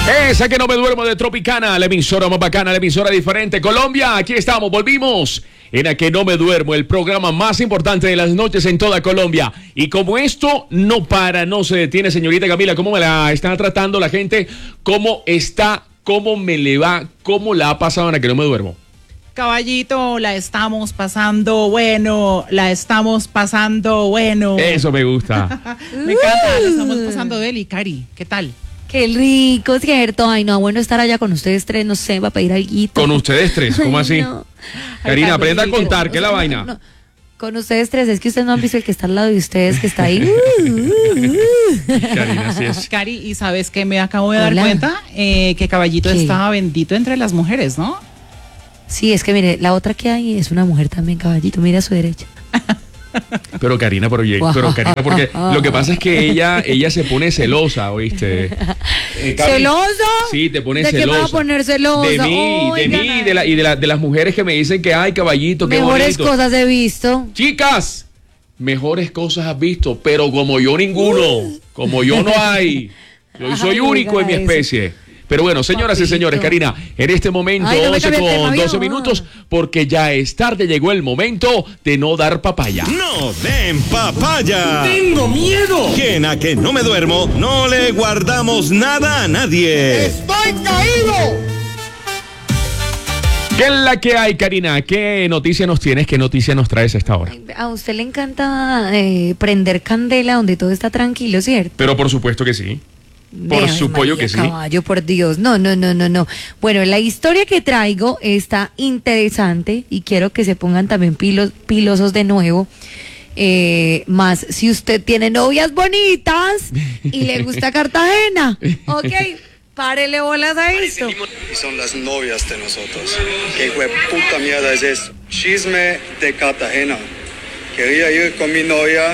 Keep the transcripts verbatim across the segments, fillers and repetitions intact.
Esa que no me duermo de Tropicana, la emisora más bacana, la emisora diferente. Colombia, aquí estamos, volvimos en A que no me duermo, el programa más importante de las noches en toda Colombia. Y como esto no para, no se detiene, señorita Camila, ¿cómo me la está tratando la gente? ¿Cómo está? ¿Cómo me le va? ¿Cómo la ha pasado en A que no me duermo? Caballito, la estamos pasando bueno, la estamos pasando bueno. Eso me gusta. Me encanta, la estamos pasando deli, Cari, ¿qué tal? Qué rico, cierto. Ay, no, bueno estar allá con ustedes tres, no sé, va a pedir alguito. ¿Con ustedes tres? ¿Cómo así? No. Karina, Ay, aprenda a pero, contar, ¿qué es la no, vaina? no, con ustedes tres, es que ustedes no han visto el que está al lado de ustedes, que está ahí. Karina, así es. Cari, ¿y sabes qué me acabo de dar Hola. cuenta? Eh, que Caballito ¿Qué? estaba bendito entre las mujeres, ¿no? Sí, es que mire, la otra que hay es una mujer también, caballito, mira a su derecha. Pero Karina, pero, oye, pero Karina, porque lo que pasa es que ella, ella se pone celosa, ¿oíste? Eh, Cami, ¿Celoso? Sí, te pone ¿De celosa. qué me va a poner celosa? De mí, de Oigan, mí, de la, y de, la, de las mujeres que me dicen que, ay, caballito, qué mejores bonito. cosas he visto. Chicas, mejores cosas has visto, pero como yo ninguno, como yo no hay. Yo soy Ay, único en mi oiga eso. especie. Pero bueno, señoras Papito. y señores, Karina, en este momento, Ay, no me once cambie el tema, con viejo. doce minutos, porque ya es tarde, llegó el momento de no dar papaya. ¡No den papaya! ¡Tengo miedo! Que en A que no me duermo, no le guardamos nada a nadie. ¡Estoy caído! ¿Qué es la que hay, Karina? ¿Qué noticia nos tienes? ¿Qué noticia nos traes a esta hora? A usted le encanta eh, prender candela donde todo está tranquilo, ¿cierto? Pero por supuesto que sí. Por Ave supuesto María, que sí. Caballo, por Dios. No, no, no, no, no. Bueno, la historia que traigo está interesante y quiero que se pongan también pilos, pilosos de nuevo. Eh, más si usted tiene novias bonitas y le gusta Cartagena. Ok, párele bolas a esto. Y son las novias de nosotros. ¿Qué hijo de puta mierda es eso? Chisme de Cartagena. Quería ir con mi novia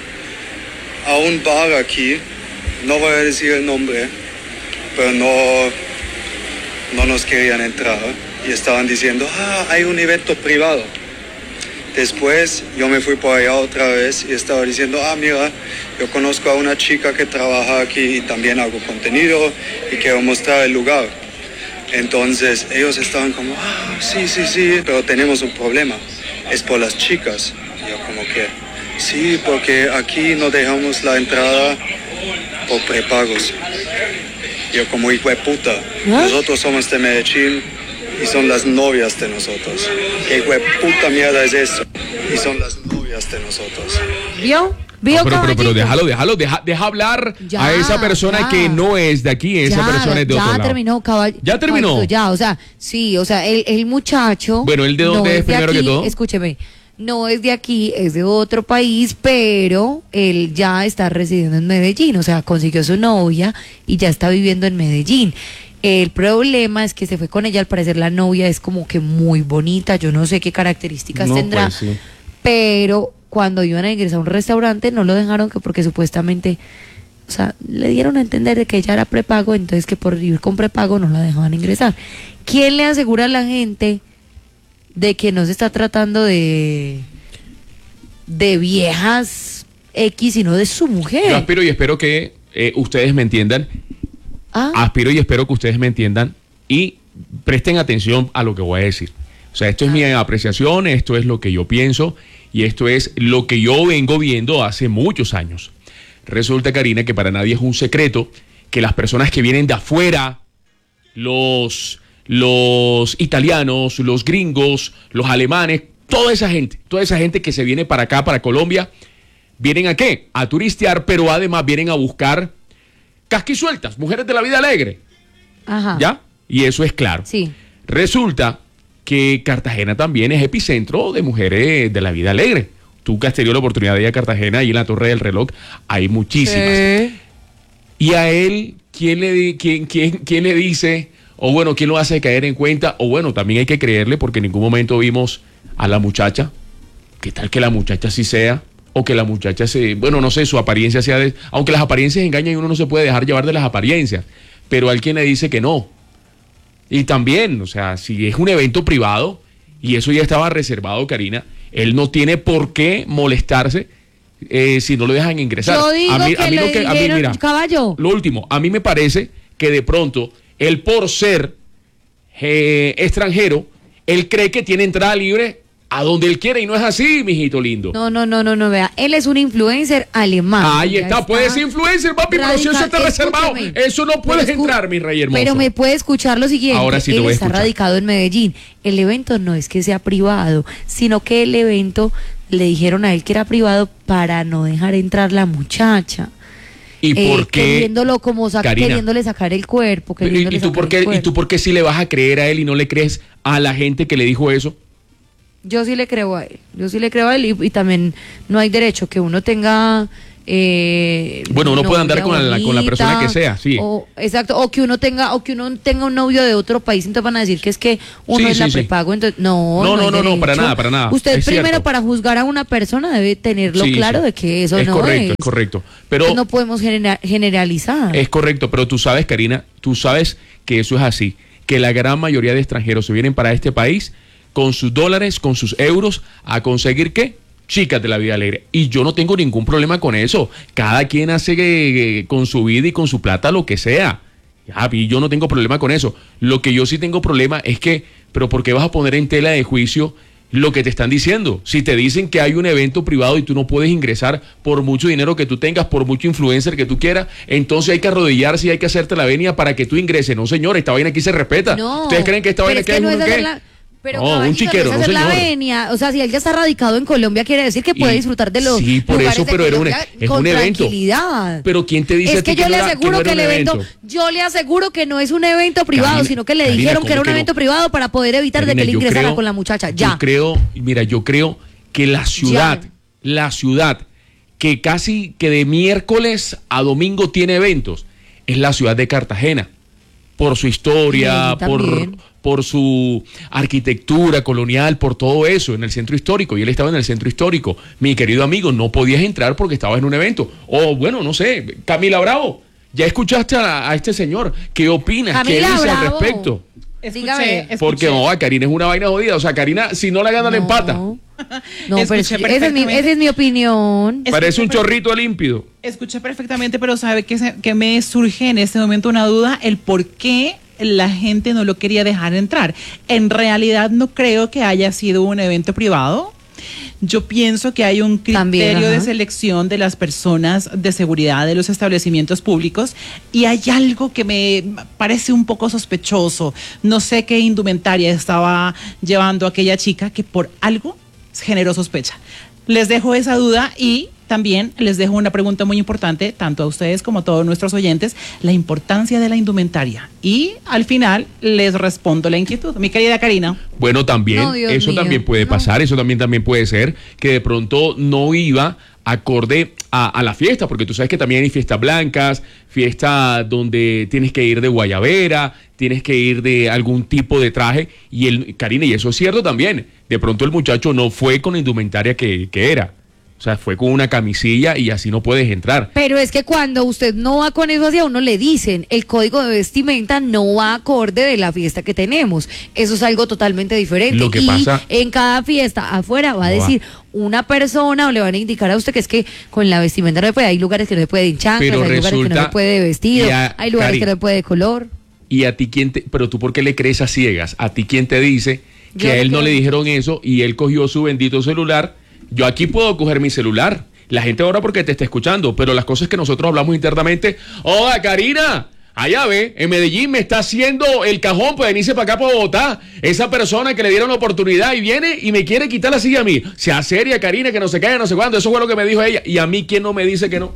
a un bar aquí. No voy a decir el nombre, pero no, no nos querían entrar. Y estaban diciendo, ah, hay un evento privado. Después yo me fui por allá otra vez y estaba diciendo, ah, mira, yo conozco a una chica que trabaja aquí y también hago contenido y quiero mostrar el lugar. Entonces ellos estaban como, ah, sí, sí, sí, pero tenemos un problema, es por las chicas. Y yo como que, sí, porque aquí no dejamos la entrada por prepagos. Yo como hijo de puta, nosotros somos de Medellín y son las novias de nosotros. ¿Qué hijo de puta mierda es eso? Y son las novias de nosotros. ¿Vio? ¿Vio, No, pero, pero, pero caballito? déjalo, déjalo, deja, deja hablar Ya, a esa persona ya. que no es de aquí, esa Ya, persona es de ya otro lado. terminó, caball- ¿Ya terminó? caballito, ya, o sea, sí, o sea, el, el muchacho. Bueno, ¿él de dónde es de primero que aquí, todo? Escúcheme, no es de aquí, es de otro país, pero él ya está residiendo en Medellín, o sea, consiguió su novia y ya está viviendo en Medellín. El problema es que se fue con ella, al parecer la novia es como que muy bonita, yo no sé qué características No, tendrá, pues, sí. pero cuando iban a ingresar a un restaurante no lo dejaron que porque supuestamente, o sea, le dieron a entender de que ella era prepago, entonces que por ir con prepago no la dejaban ingresar. ¿Quién le asegura a la gente de que no se está tratando de de viejas X, sino de su Yo mujer? aspiro y espero que eh, ustedes me entiendan. Ah, Aspiro y espero que ustedes me entiendan y presten atención a lo que voy a decir. O sea, esto es mi apreciación, esto es lo que yo pienso y esto es lo que yo vengo viendo hace muchos años. Resulta, Karina, que para nadie es un secreto que las personas que vienen de afuera, los, los italianos, los gringos, los alemanes, toda esa gente, toda esa gente que se viene para acá, para Colombia, ¿vienen a qué? A turistear, pero además vienen a buscar casquisueltas, mujeres de la vida alegre. ajá. ¿Ya? Y eso es claro. Sí. Resulta que Cartagena también es epicentro de mujeres de la vida alegre. Tú que has tenido la oportunidad de ir a Cartagena y en la Torre del Reloj hay muchísimas. Sí. Y a él, ¿quién le, di- quién, quién, quién le dice, o bueno, quién lo hace caer en cuenta? O bueno, también hay que creerle porque en ningún momento vimos a la muchacha. ¿Qué tal que la muchacha sí sea? O que la muchacha se, bueno, no sé, su apariencia sea de, aunque las apariencias engañan y uno no se puede dejar llevar de las apariencias, pero hay quien le dice que no. Y también, o sea, si es un evento privado y eso ya estaba reservado, Karina, él no tiene por qué molestarse eh, si no lo dejan ingresar. Yo digo a mí, que a mí le lo que, a mí, dijeron, mira, caballo. lo último, a mí me parece que de pronto, él por ser eh, extranjero, él cree que tiene entrada libre a donde él quiere y no es así, mijito lindo. No, no, no, no, no, vea. Él es un influencer alemán. Ahí Ya está, puedes ser influencer, papi, pero si eso está reservado, Escúchame. eso no puedes Pero escu- entrar, mi rey hermoso. Pero me puede escuchar lo siguiente. Ahora sí te Él voy a está escuchar. radicado en Medellín. El evento no es que sea privado, sino que el evento le dijeron a él que era privado para no dejar entrar la muchacha. ¿Y Eh, por qué? Queriéndolo como sa- Karina, queriéndole sacar el cuerpo. Pero, ¿Y, queriéndole y tú sacar por el qué, ¿Y cuerpo. tú por qué sí le vas a creer a él y no le crees a la gente que le dijo eso? Yo sí le creo a él. Yo sí le creo a él y, y también no hay derecho que uno tenga. Eh, Bueno, uno puede andar novia con la- con la persona bonita, que sea, sí. O, exacto, o que uno tenga, o que uno tenga un novio de otro país, entonces van a decir que es que uno Sí, es la sí, sí. prepago, entonces no. No, no, hay no, no, para derecho. nada, para nada. Usted Es primero cierto. para juzgar a una persona debe tenerlo Sí, claro sí. de que eso es no correcto, es. es correcto. Pero Entonces no podemos genera- generalizar. es correcto, pero tú sabes, Karina, tú sabes que eso es así, que la gran mayoría de extranjeros se vienen para este país con sus dólares, con sus euros, a conseguir ¿qué? Chicas de la vida alegre. Y yo no tengo ningún problema con eso. Cada quien hace eh, con su vida y con su plata lo que sea. Ya, y yo no tengo problema con eso. Lo que yo sí tengo problema es que, pero ¿por qué vas a poner en tela de juicio lo que te están diciendo? Si te dicen que hay un evento privado y tú no puedes ingresar por mucho dinero que tú tengas, por mucho influencer que tú quieras, entonces hay que arrodillarse y hay que hacerte la venia para que tú ingreses. No, señor, esta vaina aquí se respeta. No. ¿Ustedes creen que esta pero vaina es aquí que es no un es qué? hacer la- Pero No, un caballito, chiquero, no es no, hacer la señor. venia. O sea, si él ya está radicado en Colombia, quiere decir que puede Y- disfrutar de los sí, por lugares eso, de pero era un- Colombia es con un evento. tranquilidad. Pero ¿quién te dice Es a ti que yo que le no era- aseguro que que, no era el un evento, evento? yo le aseguro que no es un evento privado, Karina, sino que le Karina, dijeron que ¿cómo era un que no? evento privado para poder evitar de Karina, que él yo ingresara creo- con la muchacha. Yo Ya. creo, mira, yo creo que la ciudad, Ya. la ciudad que casi que de miércoles a domingo tiene eventos, es la ciudad de Cartagena. Por su historia, Sí, por, también. por su arquitectura colonial, por todo eso, en el centro histórico. Y él estaba en el centro histórico. Mi querido amigo, no podías entrar porque estabas en un evento. O bueno, no sé, Camila Bravo, ¿ya escuchaste a, a este señor? ¿Qué opinas? ¿Qué Camila dice al Bravo. respecto? Dígame. Escuché, Porque escuché. no, a Karina es una vaina jodida. O sea, Karina, si no la gana, la empata. No, no pero es Escuché que esa es, mi, perfectamente. esa es mi opinión. Escuché Parece un per- chorrito límpido. Escuché perfectamente, pero sabe que, se- que me surge en este momento una duda, el por qué la gente no lo quería dejar entrar. En realidad no creo que haya sido un evento privado. Yo pienso que hay un criterio También, ajá. de selección de las personas de seguridad de los establecimientos públicos y hay algo que me parece un poco sospechoso. No sé qué indumentaria estaba llevando aquella chica que por algo generó sospecha. Les dejo esa duda y también les dejo una pregunta muy importante, tanto a ustedes como a todos nuestros oyentes, la importancia de la indumentaria. Y al final les respondo la inquietud. Mi querida Karina. Bueno, también, No, Dios eso mío, también puede no. pasar, eso también, también puede ser que de pronto no iba acorde a, a la fiesta, porque tú sabes que también hay fiestas blancas, fiestas donde tienes que ir de guayabera, tienes que ir de algún tipo de traje, y el, Karina, y eso es cierto también, de pronto el muchacho no fue con la indumentaria que, que era, o sea, fue con una camisilla y así no puedes entrar. Pero es que cuando usted no va con eso hacia uno le dicen, el código de vestimenta no va acorde de la fiesta que tenemos. Eso es algo totalmente diferente. Lo que y pasa- en cada fiesta afuera va a No va. decir una persona o le van a indicar a usted que es que con la vestimenta no se puede. Hay lugares que no se puede de chanclas, Pero hay lugares que no resulta- se puede de vestido, y a- hay lugares Cari, que no se puede de color. Y a ti quién te, pero tú por qué le crees a ciegas, a ti quién te dice que Yo a él no no le creo. dijeron eso y él cogió su bendito celular. Yo aquí puedo coger mi celular. La gente ahora porque te está escuchando, pero las cosas que nosotros hablamos internamente. Hola, Karina. Allá ve, en Medellín me está haciendo el cajón para venirse para acá para Bogotá. Esa persona que le dieron la oportunidad y viene y me quiere quitar la silla a mí. Sea seria, Karina, que no se caiga, no sé cuándo. Eso fue lo que me dijo ella. Y a mí, ¿quién no me dice que no?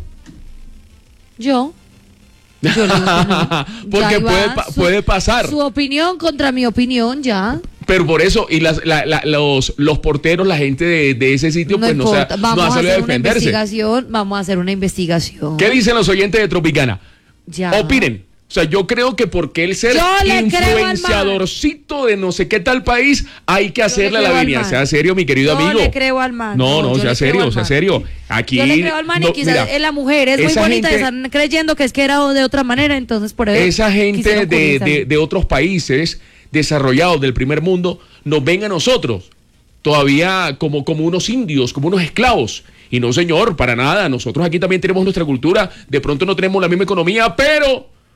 Yo. Yo le digo que no. Porque Ya ahí puede va pa- su- puede pasar. Su opinión contra mi opinión, ya. Pero por eso, y las, la- la- los, los porteros, la gente de, de ese sitio, No pues no, se ha- importa. no Vamos ha a salido a hacer una defenderse. investigación. Vamos a hacer una investigación. ¿Qué dicen los oyentes de Tropicana? Ya. Opinen. O sea, yo creo que porque el ser Yo le creo al man. influenciadorcito de no sé qué tal país, hay que hacerle le la creo al línea. man. Sea serio, mi querido Yo amigo. le creo al man. No, no, No, yo sea le creo serio, al sea man. serio. Aquí. Yo le creo al man y no, quizás mira, es la mujer, es muy esa bonita, gente- están creyendo que es que era de otra manera, entonces por eso. Esa gente quisieron de, cubrirse de- ahí. de otros países desarrollados del primer mundo nos ven a nosotros todavía como, como unos indios, como unos esclavos. Y no, señor, para nada. Nosotros aquí también tenemos nuestra cultura. De pronto no tenemos la misma economía, pero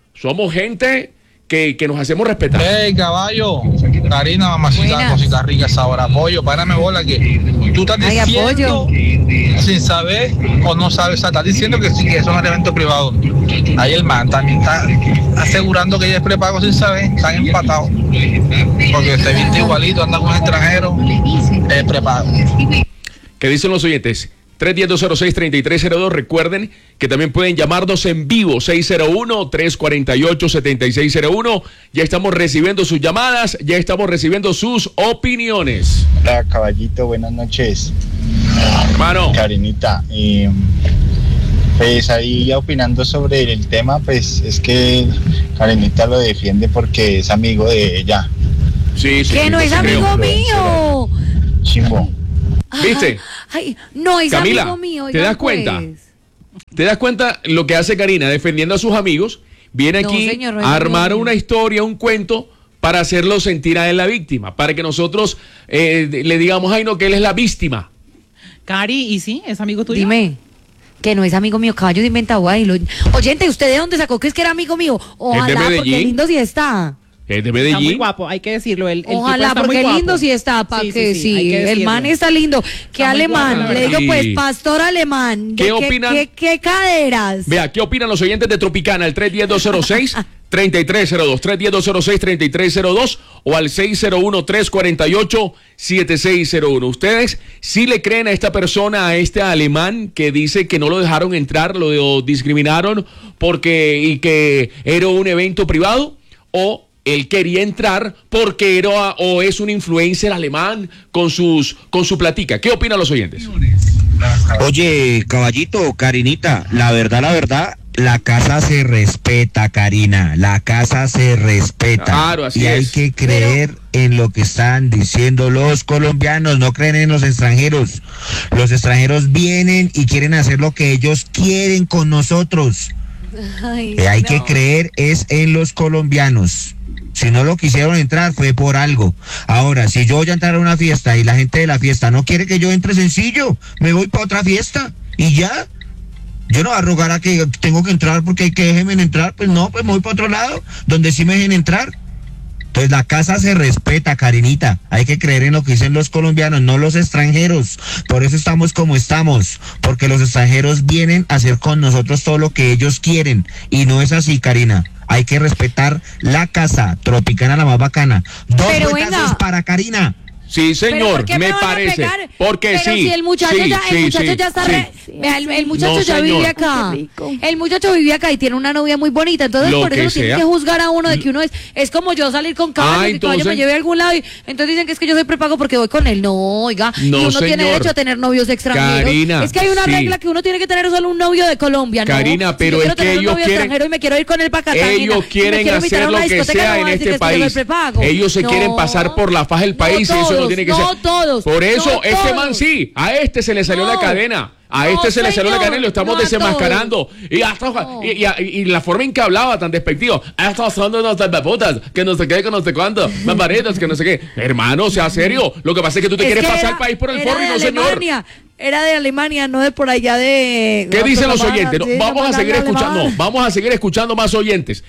somos gente que, que nos hacemos respetar. Hey, caballo, Karina, mamacita, Buenas. cosita rica, sabor a pollo, párame bola que tú estás Ay, diciendo, sin saber o no sabes, estás diciendo que sí, que son eventos privados. Ahí el man también está asegurando que ella es prepago sin saber, están empatados. Porque se viste igualito, anda con extranjeros, es prepago. ¿Qué dicen los oyentes? tres uno cero, dos cero seis, tres tres cero dos. Recuerden que también pueden llamarnos en vivo, seis cero uno, tres cuatro ocho, siete seis cero uno. Ya estamos recibiendo sus llamadas, ya estamos recibiendo sus opiniones. Hola, caballito, buenas noches. Hermano. Karinita, eh, pues ahí ya opinando sobre el tema, pues es que Karinita lo defiende porque es amigo de ella. Sí, sí. Que no es amigo creo, mío. Chimbo. ¿Viste? Ay, no es Camila, amigo mío. ¿te oigan, das cuenta? pues. ¿Te das cuenta lo que hace Karina defendiendo a sus amigos? Viene No, aquí señor, no es a armar amigo mío. una historia, un cuento para hacerlo sentir a él la víctima, para que nosotros eh, le digamos, ay no, que él es la víctima. Cari, ¿y sí? ¿Es amigo tuyo? Dime. Que no es amigo mío, caballo de inventagua. Y lo... Oyente, ¿usted de dónde sacó que es que era amigo mío? Ojalá, porque Medellín. lindo sí está. Es de Está muy Medellín. guapo, hay que decirlo. El, el tipo Ojalá, está muy porque guapo. lindo sí está, pa' Sí, que sí, sí. sí, hay que El decirlo. man está lindo. Qué Está muy alemán. guapo, la Le verdad. digo, pues, Sí. pastor alemán. ¿Qué ¿De opinan? ¿Qué, qué caderas? Vea, ¿qué opinan los oyentes de Tropicana? El tres uno cero, dos cero seis, tres tres cero dos, tres uno cero, dos cero seis, tres tres cero dos o al seis cero uno, tres cuatro ocho, siete seis cero uno. ¿Ustedes sí le creen a esta persona, a este alemán que dice que no lo dejaron entrar, lo discriminaron porque y que era un evento privado? ¿O él quería entrar porque era o es un influencer alemán con sus con su platica? ¿Qué opinan los oyentes? Oye, caballito, Karinita, la verdad, la verdad, la casa se respeta, Karina, la casa se respeta. Claro, así y hay es. que creer en lo que están diciendo los colombianos, no creen en los extranjeros. Los extranjeros vienen y quieren hacer lo que ellos quieren con nosotros. Ay, Eh, hay no. que creer es en los colombianos. Si no lo quisieron entrar fue por algo. Ahora, si yo voy a entrar a una fiesta y la gente de la fiesta no quiere que yo entre, sencillo, me voy para otra fiesta y ya. Yo no voy a rogar a que tengo que entrar porque hay que déjenme entrar. Pues no, pues me voy para otro lado, donde sí me dejen entrar. Entonces la casa se respeta, Karinita. Hay que creer en lo que dicen los colombianos, no los extranjeros. Por eso estamos como estamos, porque los extranjeros vienen a hacer con nosotros todo lo que ellos quieren. Y no es así, Karina. Hay que respetar la casa. Tropicana, la más bacana. Dos Pero vueltazos venga. para Karina. Sí, ¿Pero señor, por qué me, me van a parece. pegar? Porque Pero sí. si el muchacho sí, ya, el sí, muchacho sí, ya está sí. re- Vea, el, el muchacho No, ya señor. vive acá. Ay, qué rico. El muchacho vive acá y tiene una novia muy bonita. Entonces Lo por eso que no tienen sea. que juzgar a uno de que uno es. Es como yo salir con caballo, Ah, que caballo me entonces- lleve a algún lado y entonces dicen que es que yo soy prepago porque voy con él. No, oiga. No, y uno tiene señor. derecho a tener novios extranjeros. Karina, es que hay una sí. regla que uno tiene que tener solo un novio de Colombia, ¿no? Karina, Si pero yo quiero es que tener un ellos novio quieren- extranjero y me quiero ir con el Pacatán. Ellos quieren hacer lo que sea en este país. Ellos se quieren pasar por la faja del país y eso no todos, tiene que no ser. todos, Por eso, no este todos. man sí, a este se le salió No. la cadena. A No, este se le salió la señor, cadena y lo estamos no a desenmascarando. Y, hasta, No. y, y- y la forma en que hablaba tan despectivo. Ah, estamos hablando de unas putas, que no sé qué, que no sé cuánto, mambaritas, que no sé qué. Hermano, sea serio. Lo que pasa es que tú te Es quieres que pasar era- el país por el era forro y de no, señor. Alemania, Era de Alemania, no de por allá de... ¿Qué no, dicen pero los van oyentes? No, sí, vamos no a seguir hablan escuchando, alemán. no, vamos a seguir escuchando más oyentes.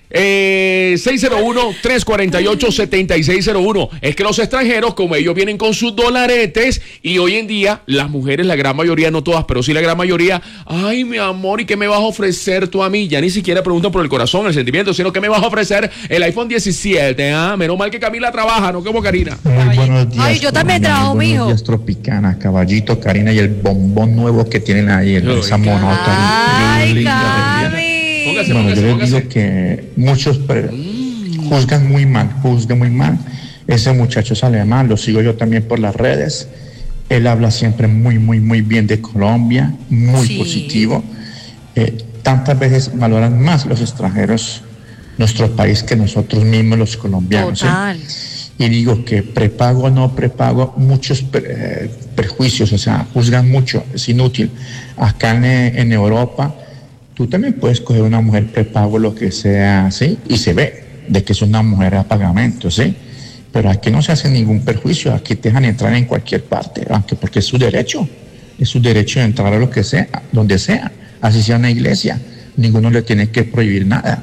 Eh, seis cero uno, tres cuatro ocho, siete seis cero uno. Es que los extranjeros, como ellos vienen con sus dolaretes, y hoy en día las mujeres, la gran mayoría, no todas, pero sí la gran mayoría, ay mi amor, ¿y qué me vas a ofrecer tú a mí? Ya ni siquiera preguntan por el corazón, el sentimiento, sino que me vas a ofrecer el iPhone diecisiete. Ah, menos mal que Camila trabaja, no como Karina. Muy buenos días. Ay, yo también Colombia, trabajo, muy mijo. buenos días, Tropicana, Caballito, Karina y el bombón nuevo que tienen ahí, el- Uy, esa monota. Ay, linda, Cami. Póngase, Bueno, yo póngase, les póngase. digo que muchos pre- juzgan muy mal, juzgan muy mal. Ese muchacho es alemán, lo sigo yo también por las redes. Él habla siempre muy, muy, muy bien de Colombia, muy Sí. positivo. Eh, tantas veces valoran más los extranjeros nuestro país que nosotros mismos los colombianos. ¿sí? Total. Y digo que prepago o no prepago, muchos pre- eh, perjuicios, o sea, juzgan mucho, es inútil. Acá en, eh, en Europa, tú también puedes coger una mujer prepago, lo que sea, ¿sí? Y se ve de que es una mujer a pagamento, ¿sí? Pero aquí no se hace ningún perjuicio, aquí te dejan entrar en cualquier parte, aunque porque es su derecho, es su derecho de entrar a lo que sea, donde sea, así sea una iglesia, ninguno le tiene que prohibir nada.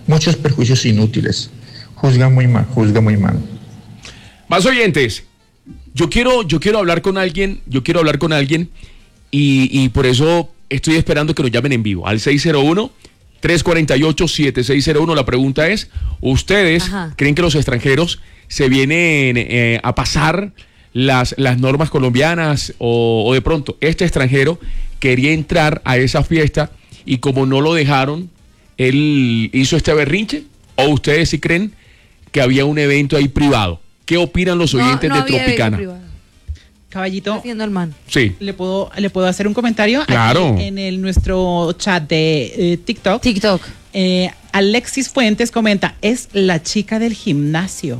muchos prejuicios inútiles. Juzga muy mal, juzga muy mal. Más oyentes. Yo quiero, yo quiero hablar con alguien, yo quiero hablar con alguien y, y por eso estoy esperando que nos llamen en vivo al seis cero uno, tres cuatro ocho, siete seis cero uno. La pregunta es, ¿ustedes Ajá. creen que los extranjeros se vienen eh, a pasar las, las normas colombianas o, o de pronto este extranjero quería entrar a esa fiesta y como no lo dejaron, él hizo este berrinche? ¿O ustedes sí creen que había un evento ahí privado? ¿Qué opinan los oyentes no, no de había Tropicana? evento privado. Caballito, Haciendo el man. Sí. ¿le puedo, ¿le puedo hacer un comentario? Claro. Aquí en el, nuestro chat de eh, TikTok. TikTok. Eh, Alexis Fuentes comenta, es la chica del gimnasio.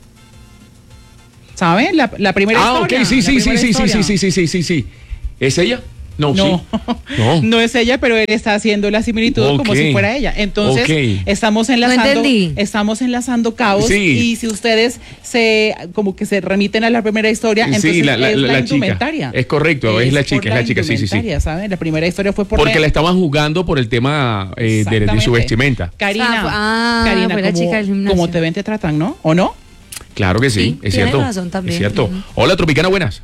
¿Sabe? La, la primera Ah, historia. ok, sí, la sí, sí, primera sí, sí, historia. sí, sí, sí, sí, sí, sí. ¿Es ella? No, No, sí. No. no es ella, pero él está haciendo la similitud como Ok. si fuera ella. Entonces, Ok. estamos enlazando, entendí. estamos enlazando cabos Sí. y si ustedes se como que se remiten a la primera historia, entonces Sí, la, la, es la, la, la chica. indumentaria. Es correcto, es, la chica, por es la chica, sí, sí, sí. indumentaria, ¿saben? La primera historia fue por Porque la- la estaban jugando por el tema eh, de, de su Exactamente. vestimenta. Karina, Ah, fue- ah, Karina, fue la como, chica del gimnasio. como te ven te tratan, ¿no? ¿O no? Claro que sí, Sí, es tiene cierto. razón también. Es cierto. Ujú. Hola, Tropicana, buenas.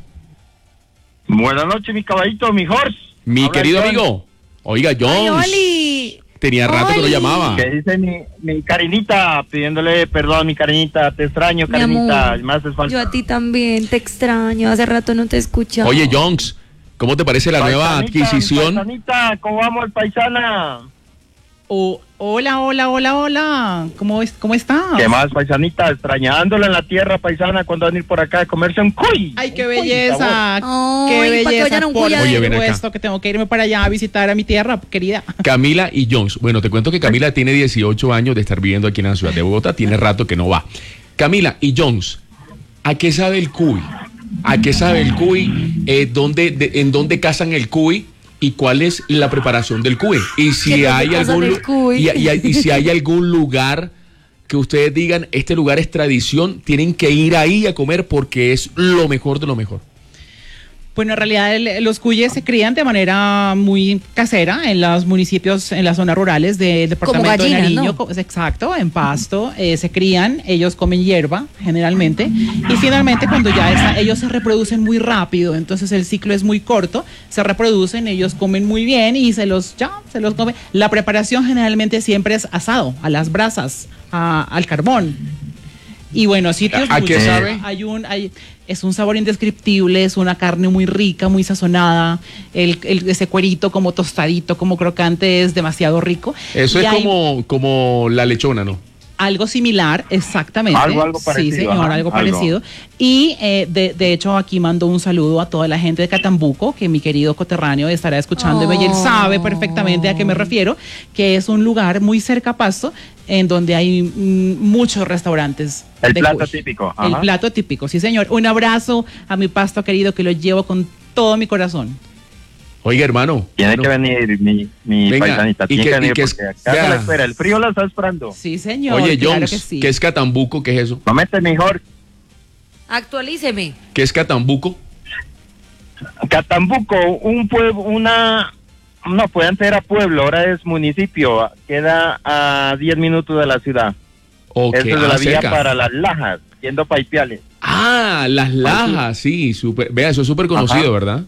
Buenas noches, mi caballito, mi horse. Mi Habla querido John. amigo. Oiga, Ay, Jones. Oli. Tenía rato que lo Oli. llamaba. Que dice mi, mi Karinita, pidiéndole perdón, mi Karinita, te extraño, Mi Karinita, amor, me haces falta. yo a ti también te extraño. Hace rato no te he escuchado. Oye, Jones, ¿cómo te parece la nueva Paisanita, adquisición? Paisanita, ¿cómo vamos, paisana? O, hola, hola, hola, hola. ¿Cómo, es, ¿Cómo estás? ¿Qué más, paisanita? Extrañándola en la tierra, paisana, cuando van a ir por acá a comerse un cuy. Ay, qué Un cuy, belleza. sabor. Qué Ay, para que belleza. vayan a un Por cuyadero. Oye, ven acá. supuesto que tengo que irme para allá a visitar a mi tierra, querida. Camila y Jones. Bueno, te cuento que Camila tiene dieciocho años de estar viviendo aquí en la ciudad de Bogotá. Tiene rato que no va. Camila y Jones, ¿a qué sabe el cuy? ¿A qué sabe el cuy? Eh, ¿dónde, de- ¿En dónde cazan el cuy? ¿Y cuál es la preparación del cuy? Y si ¿Qué hay pasa algún del lu- cuy? y, y- y si hay algún lugar que ustedes digan, este lugar es tradición, tienen que ir ahí a comer porque es lo mejor de lo mejor. Bueno, en realidad el- los cuyes se crían de manera muy casera en los municipios, en las zonas rurales del departamento gallinas, de Nariño. ¿no? co- Exacto, en pasto, eh, se crían, ellos comen hierba generalmente y finalmente cuando ya está, ellos se reproducen muy rápido, entonces el ciclo es muy corto, se reproducen, ellos comen muy bien y se los, ya, se los comen. La preparación generalmente siempre es asado, a las brasas, a- al carbón. Y bueno, sitios ¿A qué muy- sabe? Hay un, hay, es un sabor indescriptible, es una carne muy rica, muy sazonada, el, el- ese cuerito como tostadito, como crocante es demasiado rico. Eso Y es hay como, como la lechona, ¿no? algo similar, exactamente. Algo, algo parecido, Sí, señor, ajá, algo algo. parecido. Y eh, de, de hecho aquí mando un saludo a toda la gente de Catambuco, que mi querido coterráneo estará escuchándome y él Oh. sabe perfectamente a qué me refiero, que es un lugar muy cerca a Pasto, en donde hay mm, muchos restaurantes. El de plato cuy. típico. El ajá. plato típico, sí señor. Un abrazo a mi Pasto querido que lo llevo con todo mi corazón. Oiga, hermano. Tiene hermano, que venir mi, mi Venga, paisanita, y tiene que- que y venir que es- porque acá vea. se la espera, el frío la está esperando. Sí señor, Oye, claro Jones, que sí. ¿qué es Catambuco? ¿Qué es eso? Momento mejor. Actualíceme. ¿Qué es Catambuco? Catambuco, un pueblo, una, no, pues antes era pueblo, ahora es municipio, queda a diez minutos de la ciudad. Ok, Eso es de ah, la vía cerca. para las Lajas, yendo para Ipiales. Ah, Las Lajas, sí, super, vea, eso es súper conocido, Ajá. ¿verdad?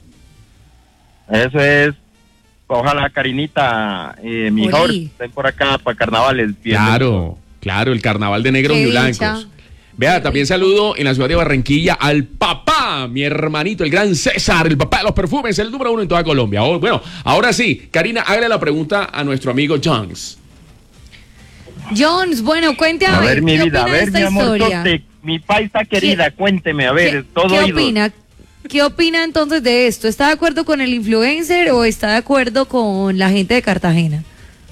Eso es, ojalá Karinita, eh, mi Oli. Jorge, estén por acá para carnavales. viendo. Claro, claro, el carnaval de negros Qué y dicha. blancos. Vea, también saludo en la ciudad de Barranquilla al papá, mi hermanito, el gran César, el papá de los perfumes, el número uno en toda Colombia. Oh, bueno, ahora sí, Karina, hágale la pregunta a nuestro amigo Jones. Jones, bueno, cuente a, A ver, mi ¿qué vida, a opina de ver, esta mi amor, historia? Tote, mi paisa querida, cuénteme, a ver, ¿Qué, todo ¿qué oídos. opina? ¿Qué opina entonces de esto? ¿Está de acuerdo con el influencer o está de acuerdo con la gente de Cartagena?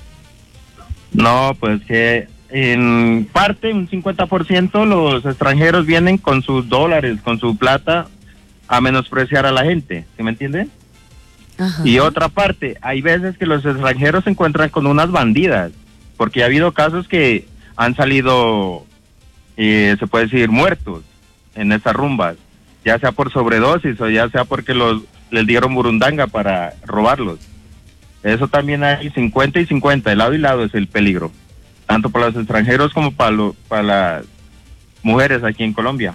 No, pues que en parte, un cincuenta por ciento, los extranjeros vienen con sus dólares, con su plata, a menospreciar a la gente, ¿sí me entienden? Ajá. Y otra parte, hay veces que los extranjeros se encuentran con unas bandidas, porque ha habido casos que han salido, eh, se puede decir, muertos en esas rumbas, ya sea por sobredosis o ya sea porque los les dieron burundanga para robarlos. Eso también hay cincuenta y cincuenta, de lado y lado es el peligro. tanto para los extranjeros como para, lo, para las mujeres aquí en Colombia.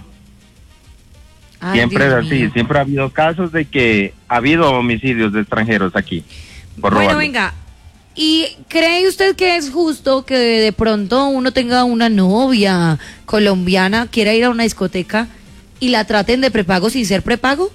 Ay, Siempre Dios es así, mío. siempre ha habido casos de que ha habido homicidios de extranjeros aquí. Por Bueno, robarlo. venga. ¿Y cree usted que es justo que de pronto uno tenga una novia colombiana, quiera ir a una discoteca y la traten de prepago sin ser prepago?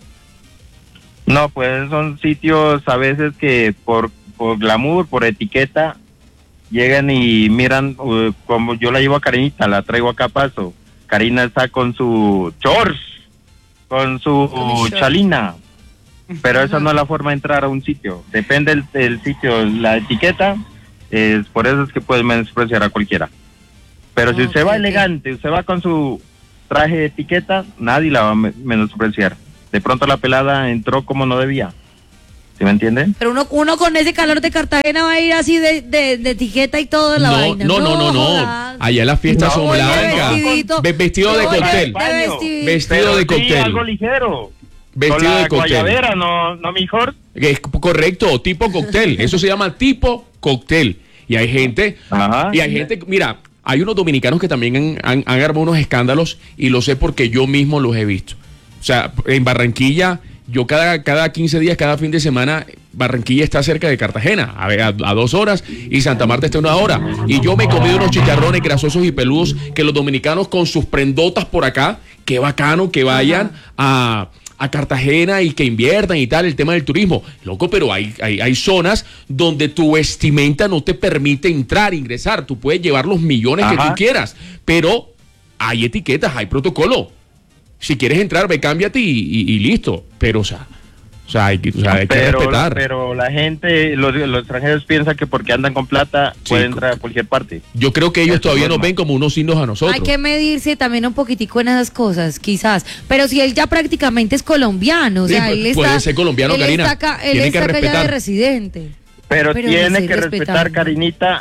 No, pues son sitios a veces que por, por glamour, por etiqueta, llegan y miran, uh, como yo la llevo a Karinita, la traigo acá a Paso. Karina está con su shorts, con su Con mi short. chalina, pero esa no es la forma de entrar a un sitio. Depende del, del sitio, la etiqueta, es por eso es que puede menospreciar a cualquiera. Pero si Ok, usted va ok. elegante, usted va con su traje de etiqueta, nadie la va a me- menospreciar. De pronto la pelada entró como no debía. ¿Sí me entienden? Pero uno, uno con ese calor de Cartagena va a ir así de, de, de etiqueta y todo la No, vaina. no, no, no, no. jodas. Allá las fiestas No, son oye, blancas. vestidito. Ve- Vestido de Oye, cóctel. de vestidito. Vestido Pero de sí, cóctel. algo ligero. Vestido Con la de cóctel. guayabera, no, no mejor. Es correcto, tipo cóctel. Eso se llama tipo cóctel. Y hay gente, Ajá. y hay gente, mira, hay unos dominicanos que también han, han, han armado unos escándalos y lo sé porque yo mismo los he visto. O sea, en Barranquilla, yo cada, cada quince días, cada fin de semana, Barranquilla está cerca de Cartagena, a, a, a dos horas, y Santa Marta está a una hora. Y yo me he comido unos chicharrones grasosos y peludos que los dominicanos con sus prendotas por acá, qué bacano que vayan a... a Cartagena y que inviertan y tal, el tema del turismo. Loco, pero hay, hay, hay zonas donde tu vestimenta no te permite entrar, ingresar. Tú puedes llevar los millones que Ajá. tú quieras, pero hay etiquetas, hay protocolo. Si quieres entrar, ve, cámbiate y, y, y listo. Pero, o sea, o sea, hay que, o sea, hay que Pero, respetar. pero la gente, los, los extranjeros piensan que porque andan con plata Sí, pueden co- entrar a cualquier parte. Yo creo que ellos Eso es todavía nos normal. ven como unos signos a nosotros. Hay que medirse también un poquitico en esas cosas, quizás. Pero si él ya prácticamente es colombiano, o Sí, sea, pu- él puede está, ser colombiano, él Karina. está acá, él Tiene está que acá ya de respetar. residente. Pero, Pero tiene no sé, que respetar, respetable. Karinita,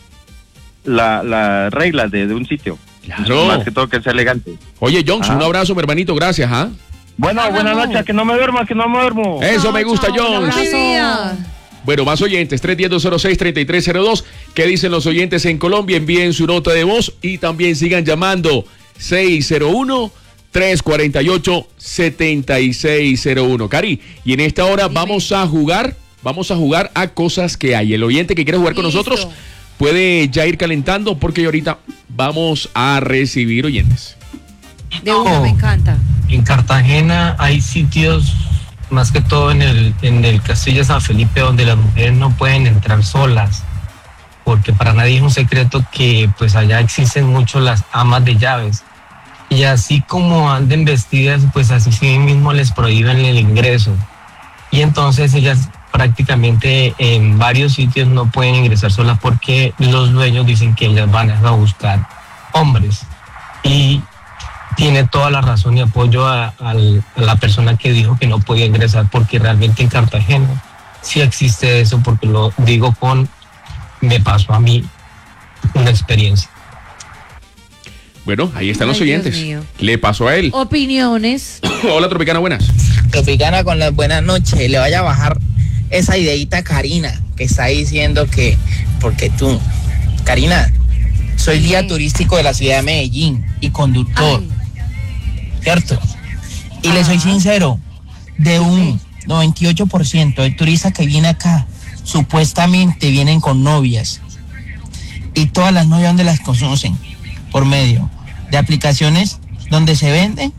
las la reglas de, de un sitio. Claro. Más que todo que sea elegante. Oye, Johnson, Ajá. un abrazo, mi hermanito, gracias, ¿ah? Bueno, Ah, buenas amor. noches, que no me duermas, que no me duermo. Eso Chao, me gusta, chao, un Jones. abrazo. Mi vida. Bueno, más oyentes, tres uno cero, cero seis, tres tres cero dos. ¿Qué dicen los oyentes en Colombia? Envíen su nota de voz y también sigan llamando seis cero uno, tres cuatro ocho, siete seis cero uno. Cari, y en esta hora Dime. vamos a jugar, vamos a jugar a cosas que hay. El oyente que quiere jugar con Listo. nosotros puede ya ir calentando porque ahorita vamos a recibir oyentes. De una, Oh. me encanta. En Cartagena hay sitios, más que todo en el, en el Castillo de San Felipe, donde las mujeres no pueden entrar solas, porque para nadie es un secreto que pues allá existen mucho las amas de llaves. Y así como anden vestidas, pues así sí mismo les prohíben el ingreso. Y entonces ellas prácticamente en varios sitios no pueden ingresar solas porque los dueños dicen que ellas van a buscar hombres. Y tiene toda la razón y apoyo a, al- a la persona que dijo que no podía ingresar, porque realmente en Cartagena sí existe eso, porque lo digo con, me pasó a mí una experiencia. Bueno, ahí están los Ay, Dios oyentes. mío. Le pasó a él. Opiniones. Hola, Tropicana, buenas. Tropicana, con las buenas noches, le vaya a bajar esa ideita a Karina, que está diciendo que, porque tú, Karina, soy Sí. guía turístico de la ciudad de Medellín y conductor, Ay, ¿cierto? Y le soy Ajá. sincero, de un noventa y ocho por ciento de turistas que viene acá, supuestamente vienen con novias. Y todas las novias donde las conocen, por medio de aplicaciones donde se venden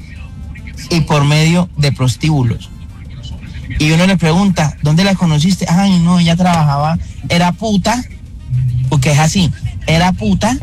y por medio de prostíbulos. Y uno le pregunta, ¿dónde la conociste? Ay, no, ella trabajaba, era puta, porque es así, era puta,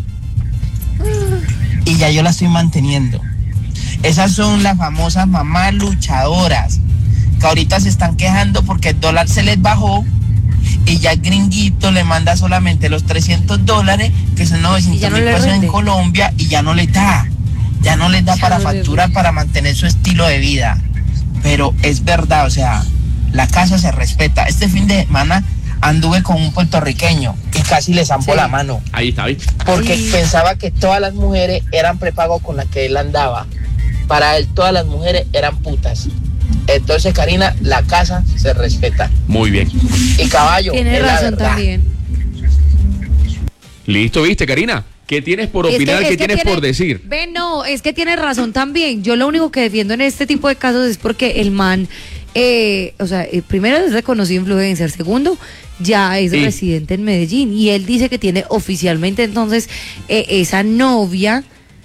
y ya yo la estoy manteniendo. Esas son las famosas mamás luchadoras, que ahorita se están quejando porque el dólar se les bajó y ya el gringuito le manda solamente los trescientos dólares, que son Y novecientos ya no mil le pesos en rinde. Colombia, y ya no les da, ya no les da Ya para no le facturar, rinde. para mantener su estilo de vida. Pero es verdad, o sea, la casa se respeta. Este fin de semana anduve con un puertorriqueño y casi le zampó Sí. la mano, Ahí está, ¿viste? porque Sí. pensaba que todas las mujeres eran prepago con las que él andaba. Para él todas las mujeres eran putas. Entonces, Karina, la casa se respeta. Muy bien. Y caballo, Tiene es la razón verdad. también. Listo, ¿viste, Karina? ¿Qué tienes por Es que- opinar? es ¿Qué que tienes tiene- por decir? Ven, no, es que tienes razón también. Yo lo único que defiendo en este tipo de casos es porque el man, eh, o sea, eh, primero es reconocido influencer, segundo, ya es Sí. residente en Medellín y él dice que tiene oficialmente entonces eh, esa novia.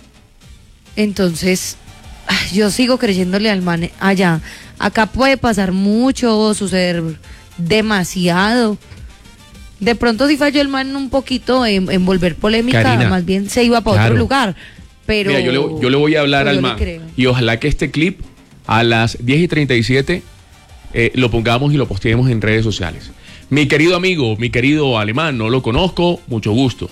Entonces, ay, yo sigo creyéndole al man allá. Acá puede pasar mucho, suceder demasiado. De pronto sí falló el man un poquito en, en volver polémica, Karina, más bien se iba para claro. otro lugar. Pero Mira, yo le, yo le voy a hablar pero al yo le man. creo. Y ojalá que este clip a las diez y treinta y siete eh, lo pongamos y lo posteemos en redes sociales. Mi querido amigo, mi querido alemán, no lo conozco, mucho gusto.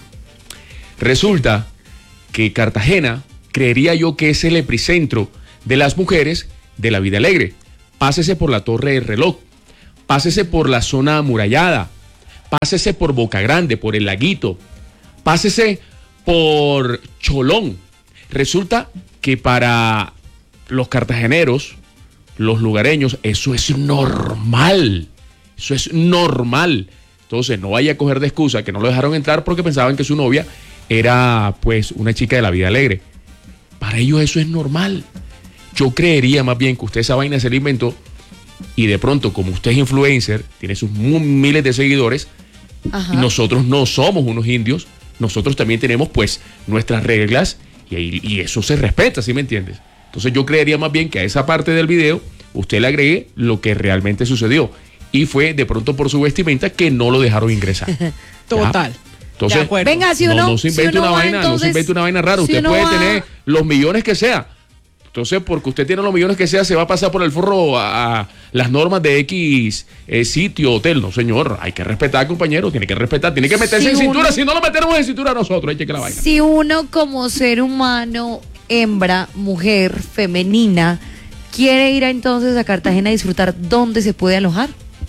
Resulta que Cartagena, creería yo que es el epicentro de las mujeres de la vida alegre. Pásese por la Torre del Reloj, pásese por la zona amurallada, pásese por Boca Grande, por el Laguito, pásese por Cholón. Resulta que para los cartageneros, los lugareños, eso es normal. Eso es normal. Entonces no vaya a coger de excusa que no lo dejaron entrar porque pensaban que su novia era pues una chica de la vida alegre. Para ellos eso es normal. Yo creería más bien que usted esa vaina se la inventó y de pronto como usted es influencer, tiene sus mu- miles de seguidores, Ajá. y nosotros no somos unos indios, nosotros también tenemos pues nuestras reglas y, ahí- y eso se respeta, ¿sí me entiendes? Entonces yo creería más bien que a esa parte del video usted le agregue lo que realmente sucedió y fue de pronto por su vestimenta que no lo dejaron ingresar. Total. ¿Ya? Entonces, De acuerdo. Venga, si no, uno, no se si invente uno una va, vaina, no se entonces, invente una vaina rara. si Usted uno puede va- tener los millones que sea. Entonces, porque usted tiene los millones que sea, se va a pasar por el forro a, a las normas de X eh, sitio, hotel. No, señor, hay que respetar, compañero, tiene que respetar, tiene que meterse Si en cintura. uno- Si no lo metemos en cintura nosotros, hay que la vaina. Si uno como ser humano, hembra, mujer, femenina, quiere ir a, entonces a Cartagena a disfrutar, ¿dónde se puede alojar?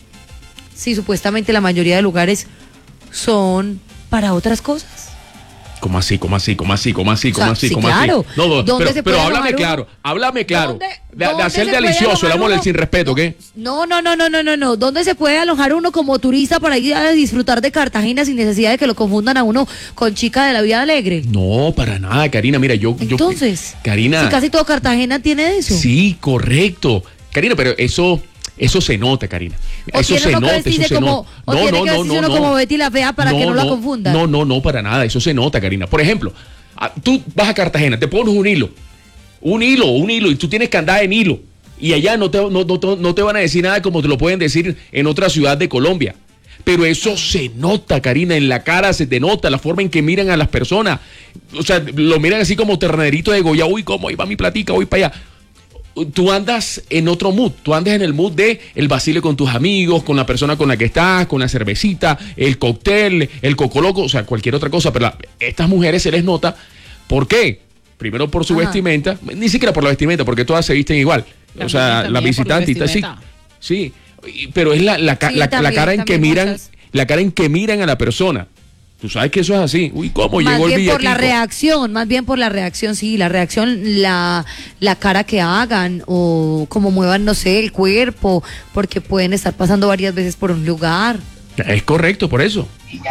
Si supuestamente la mayoría de lugares son para otras cosas. ¿Cómo así, cómo así, cómo así, cómo así, O sea, cómo así, sí, cómo claro. así? No, no, ¿Dónde pero, se pero puede háblame alojar claro, háblame claro. ¿Dónde- De, de dónde hacer se puede delicioso el alojar amor, el uno? sin respeto, ¿qué? No, no, no, no, no, no, no. ¿Dónde se puede alojar uno como turista para ir a disfrutar de Cartagena sin necesidad de que lo confundan a uno con chica de la vida alegre? No, para nada, Karina. Mira, yo. yo Entonces, Karina. si casi todo Cartagena tiene eso. Sí, correcto. Karina, pero eso, eso se nota, Karina. O Eso tiene se uno que nota, vestirse eso se como- nota. o tiene que vestirse uno como Betty la Fea para que no la confundan. No, no, no, para nada. Eso se nota, Karina. Por ejemplo, ah, tú vas a Cartagena, te pones un hilo. Un hilo, un hilo, y tú tienes que andar en hilo. Y allá no te, no, no, no te van a decir nada como te lo pueden decir en otra ciudad de Colombia. Pero eso se nota, Karina, en la cara se te nota, la forma en que miran a las personas. O sea, lo miran así como ternerito de Goya. Uy, ¿cómo? Ahí va mi platica, voy para allá. Tú andas en otro mood, tú andas en el mood de el vacile con tus amigos, con la persona con la que estás, con la cervecita, el cóctel, el cocoloco, o sea, cualquier otra cosa. Pero a estas mujeres se les nota, ¿por qué? Primero por su Ajá. vestimenta, ni siquiera por la vestimenta, porque todas se visten igual. También, o sea, la también por la visitante y tal, sí. vestimenta. Sí, y- pero es la, la, ca- Sí, la- la también, cara en que también miran, muchas. la cara en que miran a la persona. Tú sabes que eso es así. Uy, ¿cómo Más llegó el bien por la billetico? reacción, más bien por la reacción, sí, la reacción, la, la cara que hagan o como muevan, no sé, el cuerpo, porque pueden estar pasando varias veces por un lugar. Es correcto, por eso.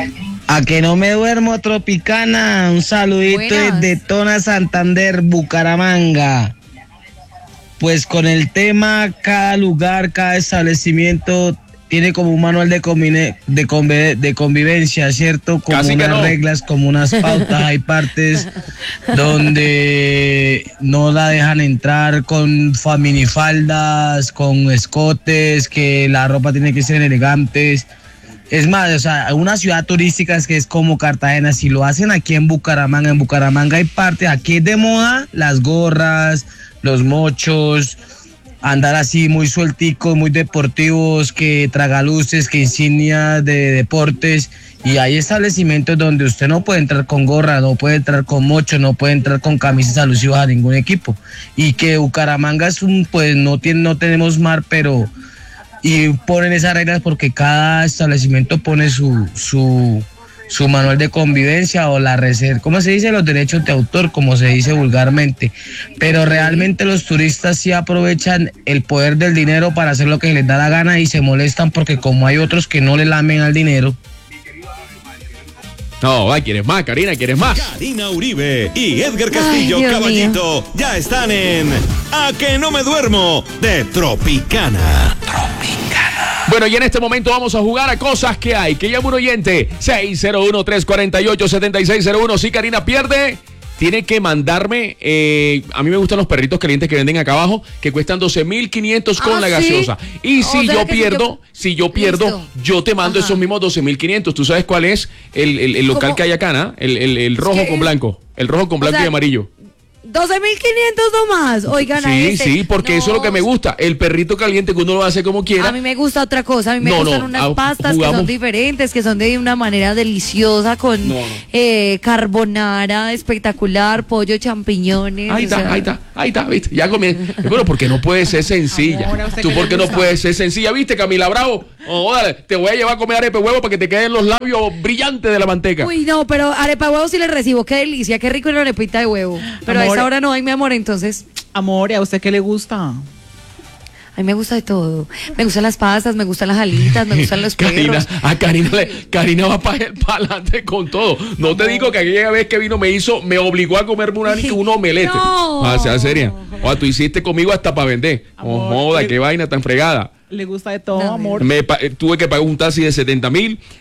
A que no me duermo, Tropicana. Un saludito Buenas. desde Tona Santander, Bucaramanga. Pues con el tema, cada lugar, cada establecimiento tiene como un manual de, convine- de, conve- de convivencia, ¿cierto? Como Casi que unas no. reglas, como unas pautas. Hay partes donde no la dejan entrar con fa- minifaldas, con escotes, que la ropa tiene que ser elegantes. Es más, o sea, una ciudad turística es que es como Cartagena, si lo hacen aquí en Bucaramanga, en Bucaramanga hay parte, aquí es de moda las gorras, los mochos, andar así muy suelticos, muy deportivos, que tragaluces, que insignias de deportes, y hay establecimientos donde usted no puede entrar con gorra, no puede entrar con mocho, no puede entrar con camisas alusivas a ningún equipo, y que Bucaramanga es un, pues no tiene, no tenemos mar, pero y ponen esas reglas porque cada establecimiento pone su su su manual de convivencia o la reserva, ¿cómo se dice? Los derechos de autor, como se dice vulgarmente. Pero realmente los turistas sí aprovechan el poder del dinero para hacer lo que les da la gana y se molestan porque como hay otros que no le lamen al dinero. No, va, ¿quieres más, Karina? ¿Quieres más? Karina Uribe y Edgar Castillo, Ay, Dios Caballito, mío. ya están en A que no me duermo de Tropicana. Bueno, y en este momento vamos a jugar a cosas que hay. Que llame un oyente, seis cero uno, tres cuatro ocho, siete seis cero uno. Si Karina pierde, tiene que mandarme, eh, a mí me gustan los perritos calientes que venden acá abajo, que cuestan doce mil quinientos con Ah, la ¿sí? gaseosa. Y O si sea yo que si pierdo, yo- si yo pierdo, Listo. yo te mando Ajá. esos mismos doce mil quinientos. ¿Tú sabes cuál es el, el- el local ¿Cómo? que hay acá, ¿no? El, el- el rojo que con es- blanco. El rojo con O blanco sea, y amarillo. doce mil quinientos nomás. Oigan, a Sí, este- sí, porque eso es lo que me No, gusta. El perrito caliente que uno lo hace como quiera. A mí me gusta otra cosa, a mí me No, gustan no, unas ah, pastas que jugamos- son diferentes, que son de una manera deliciosa, con No, no. eh, carbonara espectacular, pollo, champiñones. Ahí o está, sea, ahí está, ahí está, ¿viste? Ya comienza. Bueno, porque no puede ser sencilla. Amor, ¿a usted Tú, qué ¿por le qué no gusta? puedes ser sencilla? ¿Viste, Camila Bravo? Oh, dale, te voy a llevar a comer arepa de huevo para que te queden los labios brillantes de la manteca. Uy, no, pero arepa de huevo sí le recibo, qué delicia, qué rico una arepita de huevo. Pero a Amor. esa hora no hay, mi amor, entonces, Amor, ¿y a usted qué le gusta? a mí me gusta de todo. Me gustan las pastas, me gustan las alitas, me gustan los Karina, perros. a Karina, le- Karina va para adelante con todo. No te digo que aquella vez que vino me hizo, me obligó a comerme una, un omelete. No. Ah, sea seria. O tú hiciste conmigo hasta para vender. Oh, Amor, joda, eh, qué vaina tan fregada. ¿Le gusta de todo, No, amor? Me pa- eh, tuve que pagar un taxi de setenta mil